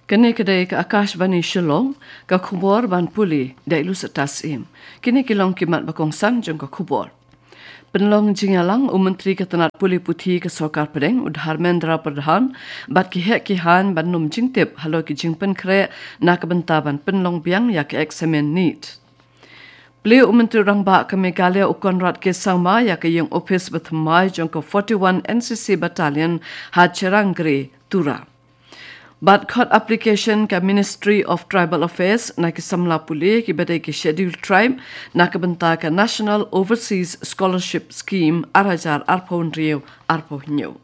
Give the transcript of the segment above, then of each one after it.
Kini kedai ke Akashvani Shillong, ke khubor ban puli dailu setas im. Kini kilong kimat bakongsan jong ke khubor. Penlong jingalang Menteri Ketenat Puli Putih ke Sokar Pedeng Udharmendra Pradhan bat ki hek ki han ban num jingtip halo ki jingpen kre na kebenta ban penlong biang ya ke eksamen neat. Beliau Menteri Rangba ke Meghalaya Ukonrat ke Sangma ya ke yang office berthamai jong ke 41 NCC Battalion had Cherangri Tura. Bat court application ke Ministry of Tribal Affairs na ke Samla Puli ki badai ke Scheduled Tribe na ke benta ke National Overseas Scholarship Scheme arajar arpo nriu arpo hinyo.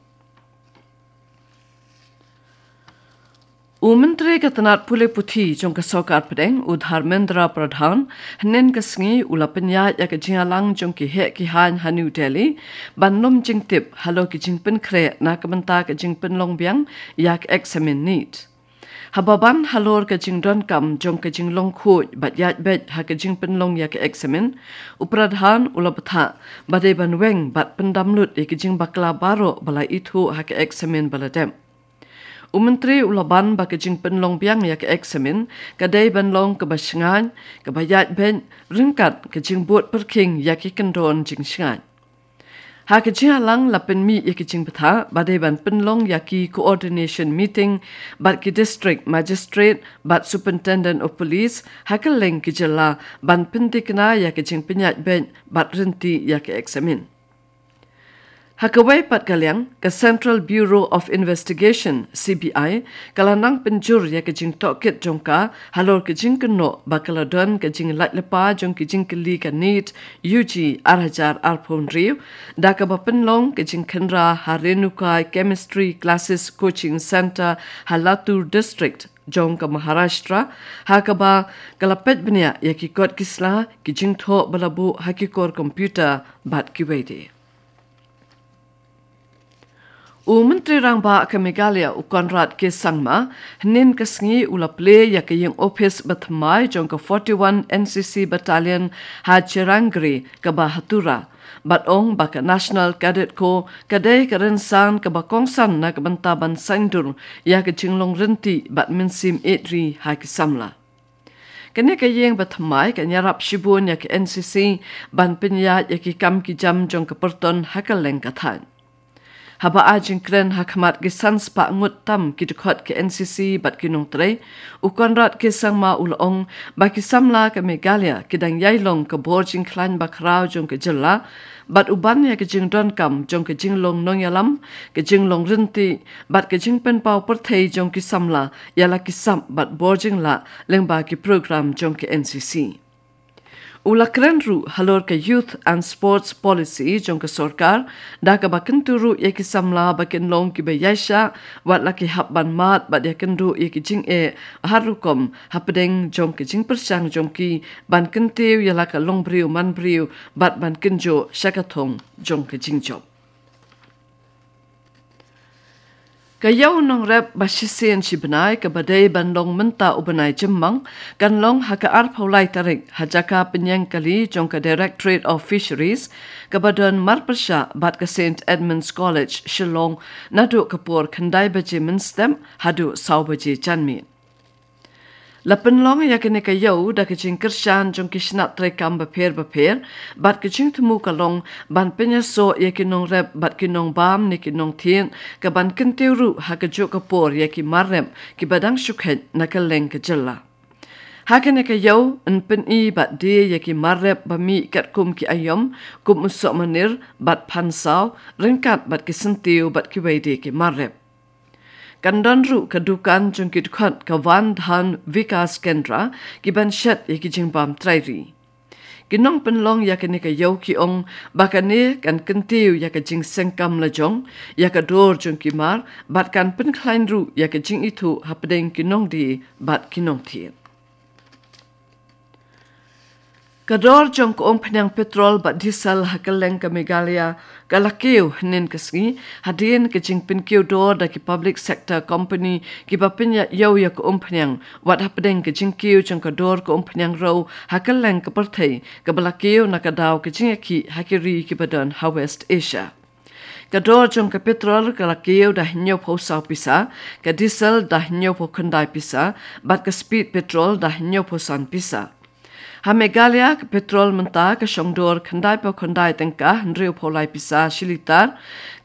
Menteri Ketenat Puli Putih jong ke Sokar Pedeng Udharmendra Pradhan henen ke sengi ula penyat ya ke jingalang jong ke hek ki han New Delhi ban nom jingtip halo ki jingpen kre na ke benta ke jingpen longbiang ya ke eksamen neat. Hababan halor ke jingdon kam jong ke jinglong khoj bat yat bet ha ke jingpen long ya ke eksamen upradhan ula betha badai ban weng bat pendamlut ya ke jing bakla baro bala itu ha ke eksamen baladem. Menteri ulaban bagi jingpen long biang ya ke eksamen kadai ban long ke basengan ke bayat ben ringkat ke jingbut perking ya ke kendon jing sengan. Ha ke jingalang lapen mi ya ke jing betha badai ban penlong ya ki coordination meeting bat ki district magistrate bat superintendent of police ha ke leng ki jela ban pentikna ya ke jing penyat ben bat renti ya ke eksamen. Hakawai pat kaliang ke Central Bureau of Investigation CBI kalanang penjur ya ke jing tokit jongka halor ke jing keno bakaladon ke jing lat lepa jong ke jing keli ke neat UG arajar arpon riu da ke bapenlong ke jing kendra Harenukai Chemistry Classes Coaching Center Halatur District jong ke Maharashtra hakaba kalapet benya ya ki kot kisla ke jing tho balabu hakikor komputer bat kiwede. Menteri Rangba ke Meghalaya Ukonrat ke Sangma henen ke sengi ula ple ya ke yang office berthamai jong ke 41 NCC Battalion had Cherangri ke Bahatura batong baka National Cadet Corps kadai ke rensan ke bakongsan na ke bentaban Saindur ya ke jinglong renti bat minsim etri ha ke Samla. Kini ke yang berthamai ke nyarap shibun ya ke NCC ban penyat ya ke kam ki jam jong ke perton ha ke leng kathan. Haba ajing kren hakamat ke sanspa ngut tam ki dekot ke NCC bat kinong tre Ukonrat ke Sangma ulong baki Samla ke Meghalaya kidang yailong ke borjing klan bakrau jong ke jela bat uban ya ke jingdon kam jong ke jinglong nongyalam ke jinglong rinti bat ke jingpen pau perthei jong ke Samla yala ki sam bat borjing la lengba ki program jong ke NCC. Ula krenru halor ke Youth and Sports Policy jong ke Sorkar da ke bakenturu ye ki Samla bakin long ki bayasha wat laki habban mat bat ya kendu ye ki jing harukom hapedeng jong ke jing persang jong ki ban kentiu ya laka long briu man briu bat ban kenjo syakathong jong ke jing job. Kayau nong rep basisen sibenai ke badai bandong menta ubenai jemang kan long haka arpaulai tarik hajaka penyang kali jong ke Directorate of Fisheries ke badan marpersya bat ke St. Edmunds College Shillong naduk kepur kendai baji menstem haduk sau baji janmi. Lapen long ya kene kayau da ke jing kersan jong kisnat trekam beper bat ke jing temu kalong ban penyaso ya kinong rep bat kinong bam ni kinong tien ke ban kenteuru ha ke jok kapor ya ki marrem ki badang shukhet na ke leng ke jela. Ha kene kayau en pen I bat de ya ki marrep bami kat kum ki ayom kum usok manir bat pansau ringkat bat ki sentiu bat ki wede ki marrep. Kandanru kadukan jong ki dukhat ka Van Dhan Vikas Kendra ki ban shet ya ki jingbam trairi. Kinong penlong ya kene ka yau ki ong bakane kan kentiu ya ka jing sengkam la jong ya ka dor jong ki mar bat kan pen klein ru ya ka jing itu hapedeng kinong di bat kinong tien. Kador jong ko penyang petrol bat diesel hakeleng ke Meghalaya kalakiu henen kesengi hadien ke jing pinkiu dor da ki public sector company ki bapinya yau ya ko penyang wat hapedeng ke jing kiu jong kador ko penyang row hakeleng ke perthei ke balakiu nakadaw ke jing ki hakiri ki badan ha West Asia. Kador jong ka petrol ka lakeu dah nyo po sau pisa, ka diesel dah nyo po kendai pisa, bat ka speed petrol dah nyo po san pisa. Ha Meghalaya ka petrol mentah ka shongdor kendai po kendai tengkah nriu po lai pisa shilitar,